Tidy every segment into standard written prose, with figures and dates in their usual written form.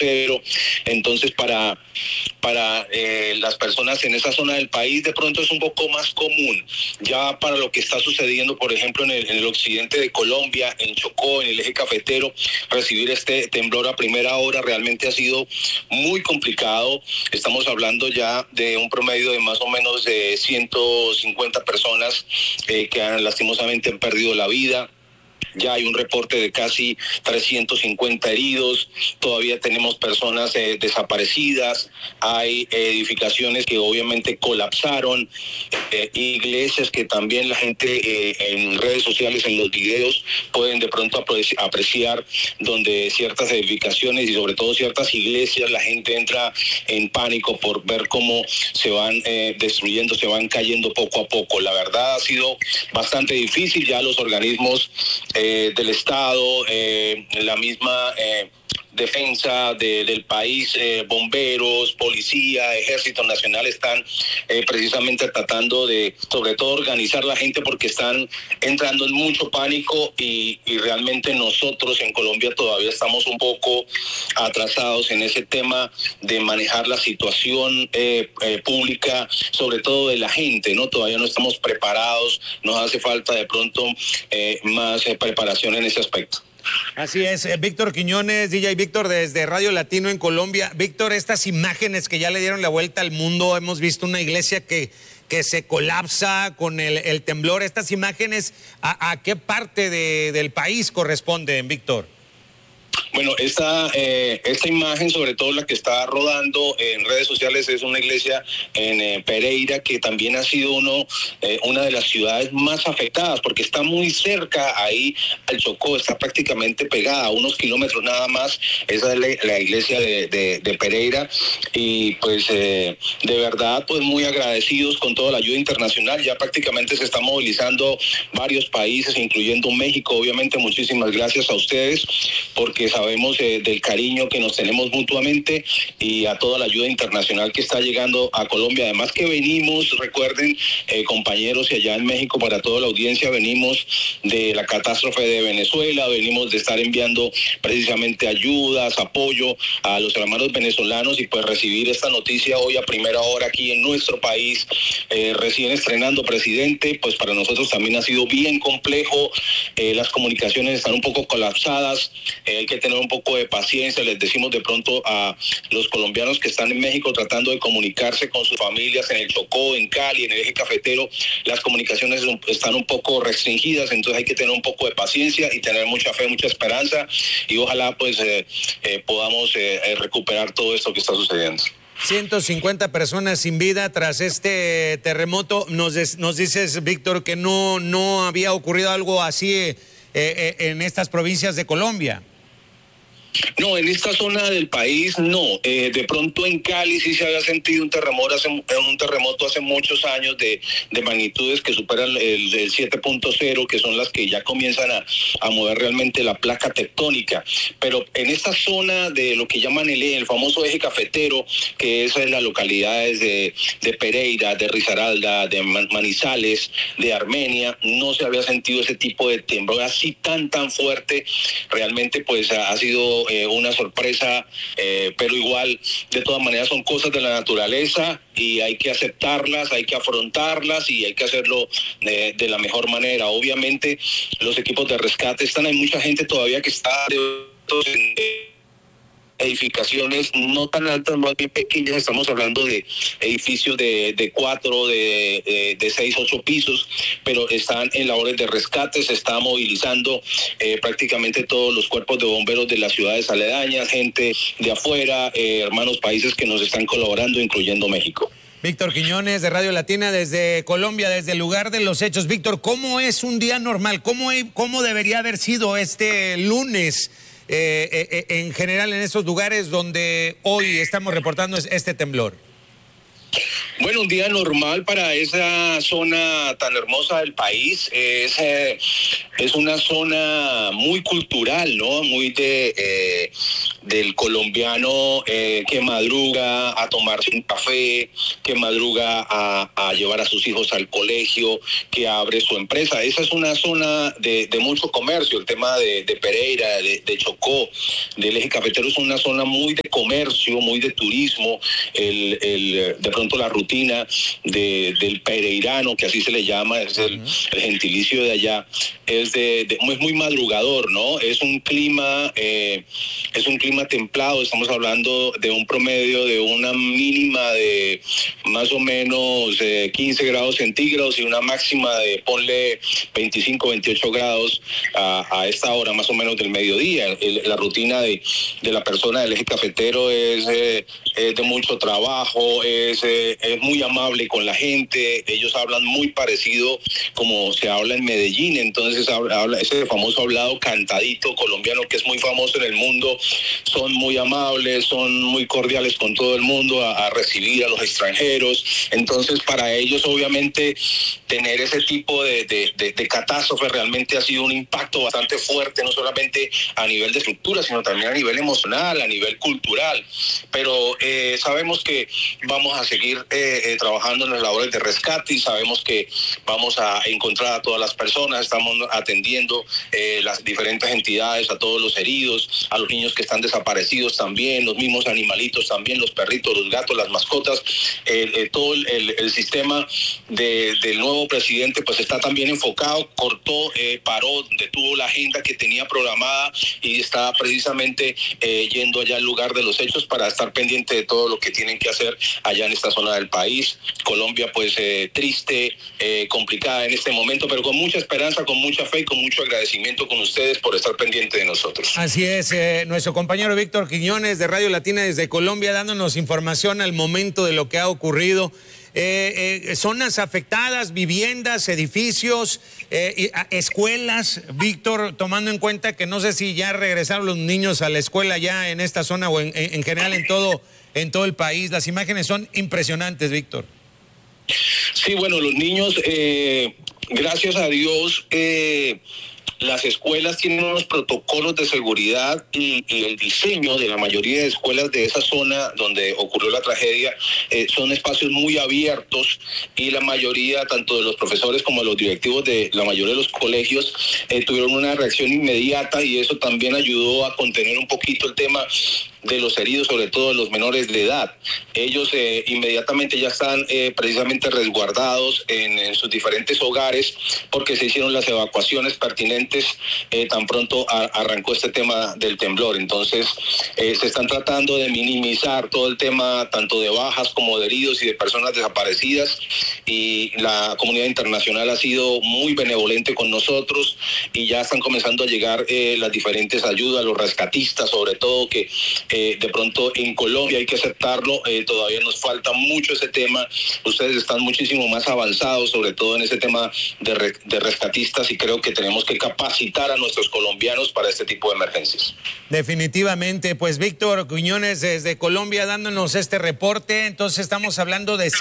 7.0. Entonces, para las personas en esa zona del país de pronto es un poco más común. Ya para lo que está sucediendo, por ejemplo, en el occidente de Colombia, en Chocó, en el eje cafetero, recibir este temblor a primera hora realmente ha sido muy complicado. Estamos hablando ya de un promedio de más o menos de 150 personas que lastimosamente han perdido la vida. Ya hay un reporte de casi 350 heridos, todavía tenemos personas desaparecidas, hay edificaciones que obviamente colapsaron, iglesias que también la gente en redes sociales, en los videos, pueden de pronto apreciar donde ciertas edificaciones y sobre todo ciertas iglesias, la gente entra en pánico por ver cómo se van destruyendo, se van cayendo poco a poco. La verdad ha sido bastante difícil, ya los organismos del Estado, la misma defensa del país, bomberos, policía, ejército nacional están precisamente tratando de, sobre todo, organizar la gente porque están entrando en mucho pánico y realmente nosotros en Colombia todavía estamos un poco atrasados en ese tema de manejar la situación pública, sobre todo de la gente, ¿no? Todavía no estamos preparados, nos hace falta de pronto más preparación en ese aspecto. Así es, Víctor Quiñones, DJ Víctor desde Radio Latino en Colombia. Víctor, estas imágenes que ya le dieron la vuelta al mundo, hemos visto una iglesia que se colapsa con el temblor. Estas imágenes, ¿a qué parte del país corresponden, Víctor? Bueno, esta imagen, sobre todo la que está rodando en redes sociales, es una iglesia en Pereira, que también ha sido una de las ciudades más afectadas, porque está muy cerca ahí al Chocó, está prácticamente pegada a unos kilómetros nada más. Esa es la iglesia de Pereira, y pues de verdad, pues muy agradecidos con toda la ayuda internacional. Ya prácticamente se están movilizando varios países, incluyendo México. Obviamente, muchísimas gracias a ustedes, porque sabemos del cariño que nos tenemos mutuamente, y a toda la ayuda internacional que está llegando a Colombia. Además que venimos, recuerden, compañeros, y allá en México, para toda la audiencia, venimos de la catástrofe de Venezuela, venimos de estar enviando precisamente ayudas, apoyo a los hermanos venezolanos, y pues recibir esta noticia hoy a primera hora aquí en nuestro país, recién estrenando presidente, pues para nosotros también ha sido bien complejo. Las comunicaciones están un poco colapsadas, hay que tener un poco de paciencia. Les decimos de pronto a los colombianos que están en México tratando de comunicarse con sus familias en el Chocó, en Cali, en el eje cafetero, las comunicaciones están un poco restringidas, entonces hay que tener un poco de paciencia y tener mucha fe, mucha esperanza, y ojalá pues podamos recuperar todo esto que está sucediendo. 150 personas sin vida tras este terremoto. Nos dices, Víctor, que no había ocurrido algo así en estas provincias de Colombia. No, en esta zona del país no. De pronto en Cali sí se había sentido un terremoto hace muchos años de magnitudes que superan el 7.0, que son las que ya comienzan a mover realmente la placa tectónica. Pero en esta zona de lo que llaman el famoso eje cafetero, que es en las localidades de Pereira, de Risaralda, de Manizales, de Armenia, no se había sentido ese tipo de temblor así tan fuerte. Realmente pues ha sido una sorpresa, pero igual, de todas maneras, son cosas de la naturaleza y hay que aceptarlas, hay que afrontarlas y hay que hacerlo de la mejor manera. Obviamente, los equipos de rescate están, hay mucha gente todavía que está en edificaciones no tan altas, más bien pequeñas. Estamos hablando de edificios de 4, de 6, 8 pisos, pero están en labores de rescate. Se está movilizando prácticamente todos los cuerpos de bomberos de las ciudades aledañas, gente de afuera, hermanos países que nos están colaborando, incluyendo México. Víctor Quiñones de Radio Latina desde Colombia, desde el lugar de los hechos. Víctor, ¿cómo es un día normal? ¿Cómo debería haber sido este lunes en general en esos lugares donde hoy estamos reportando este temblor? Bueno, un día normal para esa zona tan hermosa del país. Es una zona muy cultural, ¿no? Muy del colombiano que madruga a tomarse un café, que madruga a llevar a sus hijos al colegio, que abre su empresa. Esa es una zona de mucho comercio. El tema de Pereira, de Chocó, del eje cafetero es una zona muy de comercio, muy de turismo. De pronto la rutina del pereirano, que así se le llama, es el gentilicio de allá, es muy madrugador, ¿no? Es un clima templado. Estamos hablando de un promedio de una mínima de más o menos 15 grados centígrados y una máxima de, ponle, 25, 28 grados a esta hora más o menos del mediodía. La rutina de la persona del eje cafetero es de mucho trabajo, es muy amable con la gente. Ellos hablan muy parecido como se habla en Medellín. Entonces habla ese famoso hablado cantadito colombiano que es muy famoso en el mundo. Son muy amables, son muy cordiales con todo el mundo, a recibir a los extranjeros. Entonces para ellos obviamente tener ese tipo de catástrofe realmente ha sido un impacto bastante fuerte, no solamente a nivel de estructura, sino también a nivel emocional, a nivel cultural. Pero sabemos que vamos a seguir trabajando en las labores de rescate y sabemos que vamos a encontrar a todas las personas. Estamos atendiendo las diferentes entidades, a todos los heridos, a los niños que están desaparecidos también, los mismos animalitos también, los perritos, los gatos, las mascotas. Todo el sistema del nuevo presidente pues está también enfocado, cortó, paró, detuvo la agenda que tenía programada y está precisamente yendo allá al lugar de los hechos para estar pendiente de todo lo que tienen que hacer allá en esta zona del país. Colombia pues triste, complicada en este momento, pero con mucha esperanza, con mucha fe y con mucho agradecimiento con ustedes por estar pendiente de nosotros. Así es, nuestro compañero Víctor Quiñones de Radio Latina desde Colombia dándonos información al momento de lo que ha ocurrido. Zonas afectadas, viviendas, edificios, escuelas, Víctor, tomando en cuenta que no sé si ya regresaron los niños a la escuela ya en esta zona o en general en todo el país. Las imágenes son impresionantes, Víctor. Sí, bueno, los niños, gracias a Dios, las escuelas tienen unos protocolos de seguridad y el diseño de la mayoría de escuelas de esa zona donde ocurrió la tragedia son espacios muy abiertos y la mayoría, tanto de los profesores como de los directivos de la mayoría de los colegios, tuvieron una reacción inmediata y eso también ayudó a contener un poquito el tema de los heridos, sobre todo de los menores de edad. Ellos inmediatamente ya están precisamente resguardados en sus diferentes hogares porque se hicieron las evacuaciones pertinentes tan pronto arrancó este tema del temblor. Entonces se están tratando de minimizar todo el tema tanto de bajas como de heridos y de personas desaparecidas, y la comunidad internacional ha sido muy benevolente con nosotros y ya están comenzando a llegar las diferentes ayudas, los rescatistas sobre todo, que de pronto en Colombia hay que aceptarlo, todavía nos falta mucho ese tema. Ustedes están muchísimo más avanzados, sobre todo en ese tema de rescatistas, y creo que tenemos que capacitar a nuestros colombianos para este tipo de emergencias. Definitivamente, pues Víctor Quiñones desde Colombia dándonos este reporte. Entonces estamos hablando de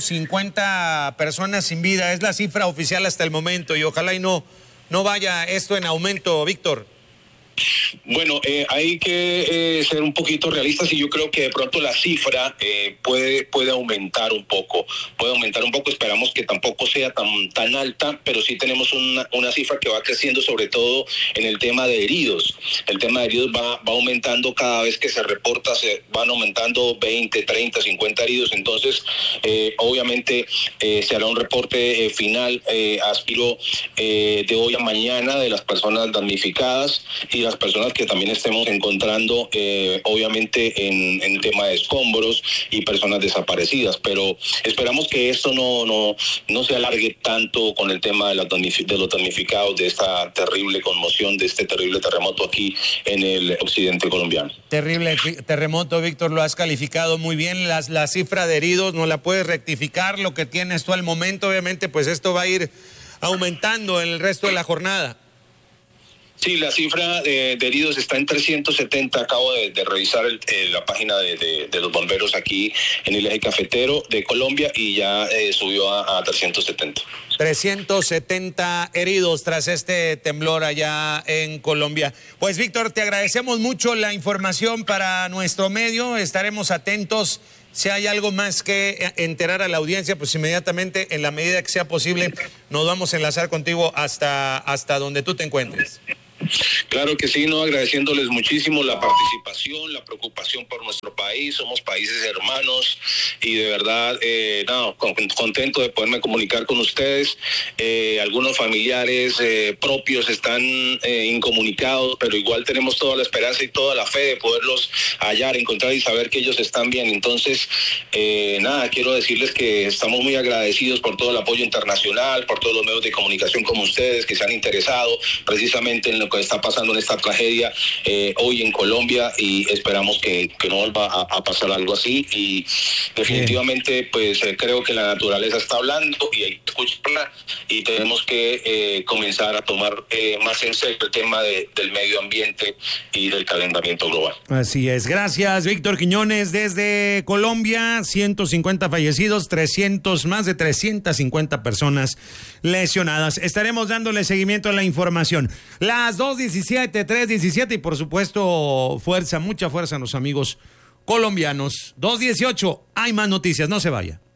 150 personas sin vida, es la cifra oficial hasta el momento, y ojalá y no vaya esto en aumento, Víctor. Bueno, hay que ser un poquito realistas y yo creo que de pronto la cifra puede aumentar un poco, esperamos que tampoco sea tan alta, pero sí tenemos una cifra que va creciendo, sobre todo en el tema de heridos. El tema de heridos va aumentando cada vez que se reporta, se van aumentando 20, 30, 50 heridos, entonces obviamente se hará un reporte final, aspiro de hoy a mañana, de las personas damnificadas y las personas que también estemos encontrando obviamente en tema de escombros y personas desaparecidas, pero esperamos que esto no se alargue tanto con el tema de los damnificados de esta terrible conmoción, de este terrible terremoto aquí en el occidente colombiano. Terrible terremoto, Víctor, lo has calificado muy bien. La cifra de heridos, ¿no la puedes rectificar? Lo que tienes tú al momento, obviamente, pues esto va a ir aumentando en el resto de la jornada. Sí, la cifra de heridos está en 370. Acabo de revisar la página de los bomberos aquí en el eje cafetero de Colombia y ya subió a 370. 370 heridos tras este temblor allá en Colombia. Pues Víctor, te agradecemos mucho la información para nuestro medio. Estaremos atentos. Si hay algo más que enterar a la audiencia, pues inmediatamente, en la medida que sea posible, nos vamos a enlazar contigo hasta donde tú te encuentres. Claro que sí, no, agradeciéndoles muchísimo la participación, la preocupación por nuestro país. Somos países hermanos y de verdad, contento de poderme comunicar con ustedes. Algunos familiares propios están incomunicados, pero igual tenemos toda la esperanza y toda la fe de poderlos hallar, encontrar y saber que ellos están bien. Entonces, quiero decirles que estamos muy agradecidos por todo el apoyo internacional, por todos los medios de comunicación como ustedes que se han interesado precisamente en lo que está pasando en esta tragedia hoy en Colombia, y esperamos que no vuelva a pasar algo así. Y definitivamente pues creo que la naturaleza está hablando y hay que escucharla, y tenemos que comenzar a tomar más en serio el tema del medio ambiente y del calentamiento global. Así es. Gracias, Víctor Quiñones, desde Colombia. 150 fallecidos, más de 350 personas lesionadas. Estaremos dándole seguimiento a la información. Las 2:17, 3:17 y por supuesto mucha fuerza a los amigos colombianos. 2:18, hay más noticias, no se vaya.